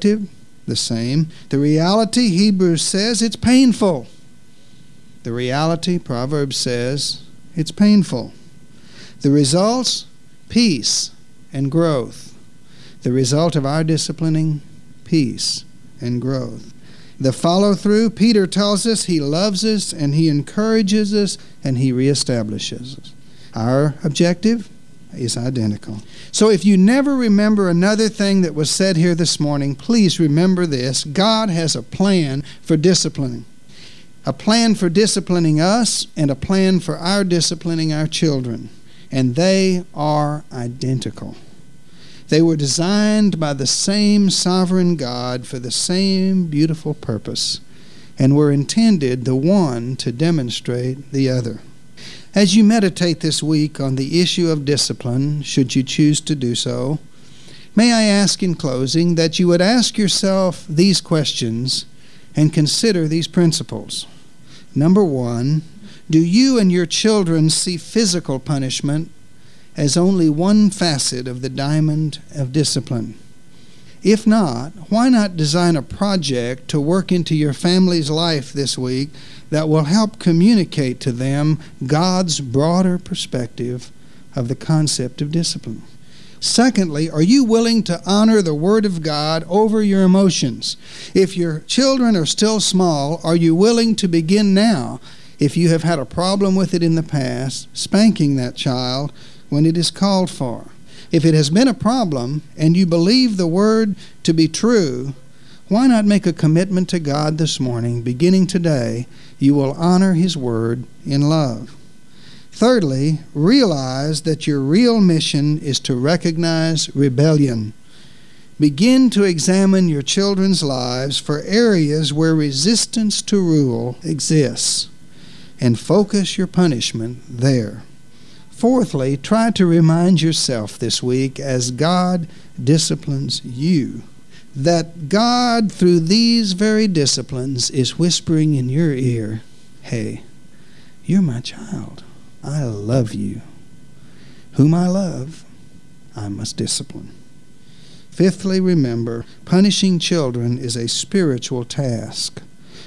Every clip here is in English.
objective, the same. The reality, Hebrews says, it's painful. The reality, Proverbs says, it's painful. The results, peace and growth. The result of our disciplining, peace and growth. The follow-through, Peter tells us he loves us and he encourages us and he reestablishes us. Our objective is identical. So if you never remember another thing that was said here this morning, please remember this. God has a plan for disciplining. A plan for disciplining us and a plan for our disciplining our children. And they are identical. They were designed by the same sovereign God for the same beautiful purpose and were intended the one to demonstrate the other. As you meditate this week on the issue of discipline, should you choose to do so, may I ask in closing that you would ask yourself these questions and consider these principles. Number one, do you and your children see physical punishment as only one facet of the diamond of discipline? If not, why not design a project to work into your family's life this week that will help communicate to them God's broader perspective of the concept of discipline? Secondly, are you willing to honor the Word of God over your emotions? If your children are still small, are you willing to begin now, if you have had a problem with it in the past, spanking that child when it is called for? If it has been a problem and you believe the Word to be true, why not make a commitment to God this morning, beginning today, you will honor His Word in love? Thirdly, realize that your real mission is to recognize rebellion. Begin to examine your children's lives for areas where resistance to rule exists, and focus your punishment there. Fourthly, try to remind yourself this week, as God disciplines you, that God, through these very disciplines, is whispering in your ear, "Hey, you're my child. I love you. Whom I love, I must discipline." Fifthly, remember, punishing children is a spiritual task.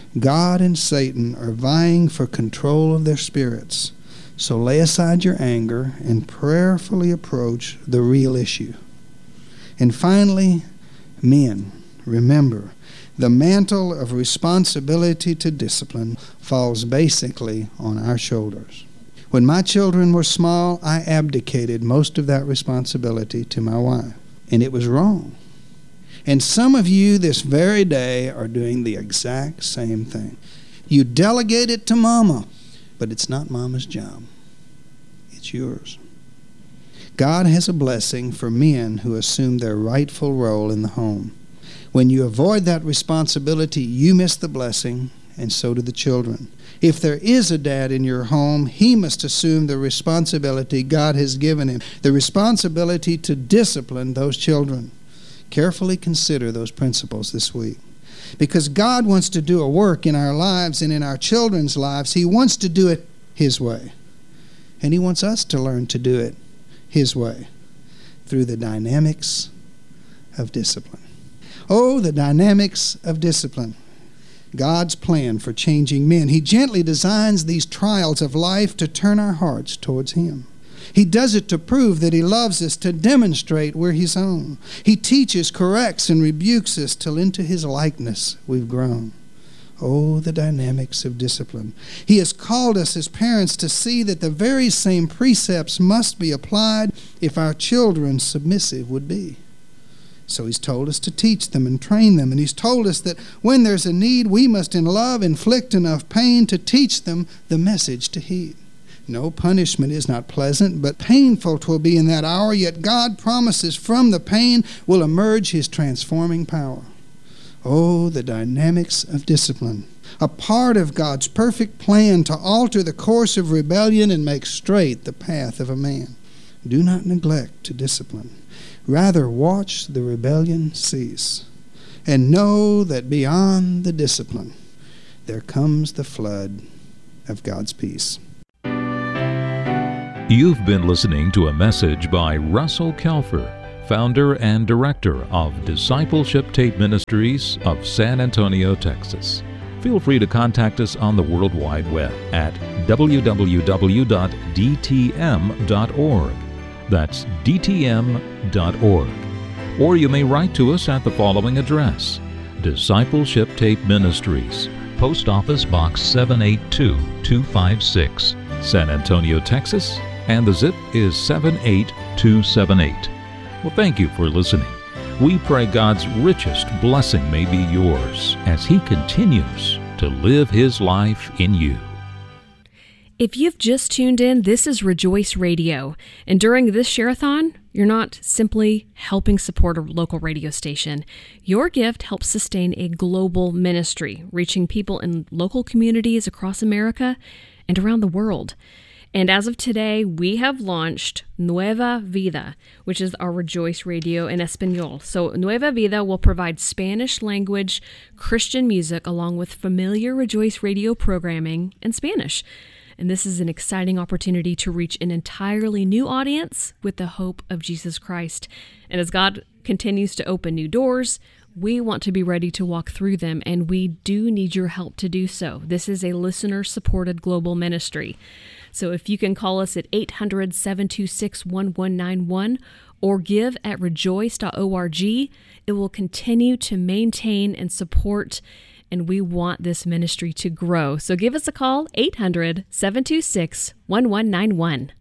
God and Satan are vying for control of their spirits. So lay aside your anger and prayerfully approach the real issue. And finally, men, remember, the mantle of responsibility to discipline falls basically on our shoulders. When my children were small, I abdicated most of that responsibility to my wife, and it was wrong. And some of you this very day are doing the exact same thing. You delegate it to Mama, but it's not Mama's job. It's yours. God has a blessing for men who assume their rightful role in the home. When you avoid that responsibility, you miss the blessing, and so do the children. If there is a dad in your home, he must assume the responsibility God has given him, the responsibility to discipline those children. Carefully consider those principles this week. Because God wants to do a work in our lives and in our children's lives. He wants to do it His way. And He wants us to learn to do it His way through the dynamics of discipline. Oh, the dynamics of discipline. God's plan for changing men. He gently designs these trials of life to turn our hearts towards Him. He does it to prove that He loves us, to demonstrate we're His own. He teaches, corrects, and rebukes us till into His likeness we've grown. Oh, the dynamics of discipline. He has called us as parents to see that the very same precepts must be applied if our children submissive would be. So He's told us to teach them and train them, and He's told us that when there's a need, we must in love inflict enough pain to teach them the message to heed. No, punishment is not pleasant, but painful 'twill be in that hour, yet God promises from the pain will emerge His transforming power. Oh, the dynamics of discipline. A part of God's perfect plan to alter the course of rebellion and make straight the path of a man. Do not neglect to discipline. Rather, watch the rebellion cease, and know that beyond the discipline, there comes the flood of God's peace. You've been listening to a message by Russell Kelfer, founder and director of Discipleship Tape Ministries of San Antonio, Texas. Feel free to contact us on the World Wide Web at www.dtm.org. That's dtm.org. Or you may write to us at the following address: Discipleship Tape Ministries, Post Office Box 782256, San Antonio, Texas, and the zip is 78278. Well, thank you for listening. We pray God's richest blessing may be yours as He continues to live His life in you. If you've just tuned in, this is Rejoice Radio. And during this share-a-thon, you're not simply helping support a local radio station. Your gift helps sustain a global ministry, reaching people in local communities across America and around the world. And as of today, we have launched Nueva Vida, which is our Rejoice Radio in Espanol. So Nueva Vida will provide Spanish language Christian music along with familiar Rejoice Radio programming in Spanish. And this is an exciting opportunity to reach an entirely new audience with the hope of Jesus Christ. And as God continues to open new doors, we want to be ready to walk through them, and we do need your help to do so. This is a listener-supported global ministry. So if you can call us at 800-726-1191 or give at rejoice.org, it will continue to maintain and support, and we want this ministry to grow. So give us a call, 800-726-1191.